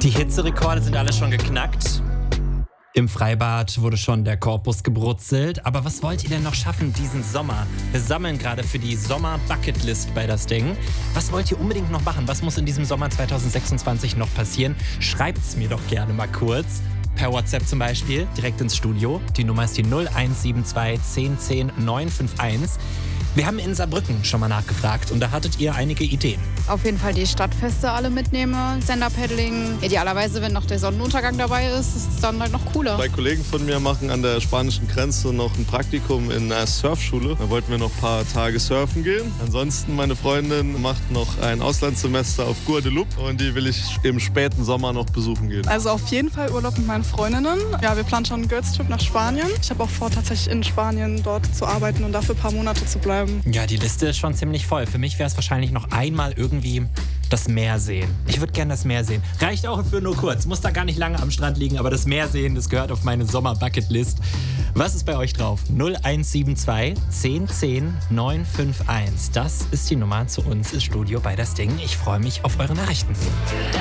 Die Hitzerekorde sind alle schon geknackt. Im Freibad wurde schon der Korpus gebrutzelt. Aber was wollt ihr denn noch schaffen diesen Sommer? Wir sammeln gerade für die Sommer-Bucketlist bei das Ding. Was wollt ihr unbedingt noch machen? Was muss in diesem Sommer 2026 noch passieren? Schreibt's mir doch gerne mal kurz. Per WhatsApp zum Beispiel, direkt ins Studio. Die Nummer ist die 0172 1010 951. Wir haben in Saarbrücken schon mal nachgefragt und da hattet ihr einige Ideen. Auf jeden Fall die Stadtfeste alle mitnehmen, Stand-Up-Paddling. Idealerweise, wenn noch der Sonnenuntergang dabei ist, ist es dann halt noch cooler. 2 Kollegen von mir machen an der spanischen Grenze noch ein Praktikum in einer Surfschule. Da wollten wir noch ein paar Tage surfen gehen. Ansonsten, meine Freundin macht noch ein Auslandssemester auf Guadeloupe und die will ich im späten Sommer noch besuchen gehen. Also auf jeden Fall Urlaub mit meinen Freundinnen. Ja, wir planen schon einen Girls-Trip nach Spanien. Ich habe auch vor, tatsächlich in Spanien dort zu arbeiten und dafür ein paar Monate zu bleiben. Ja, die Liste ist schon ziemlich voll. Für mich wäre es wahrscheinlich noch einmal irgendwie das Meer sehen. Ich würde gerne das Meer sehen. Reicht auch für nur kurz. Muss da gar nicht lange am Strand liegen, aber das Meer sehen, das gehört auf meine Sommer-Bucketlist. Was ist bei euch drauf? 0172 1010 951. Das ist die Nummer zu uns ins Studio bei das Ding. Ich freue mich auf eure Nachrichten.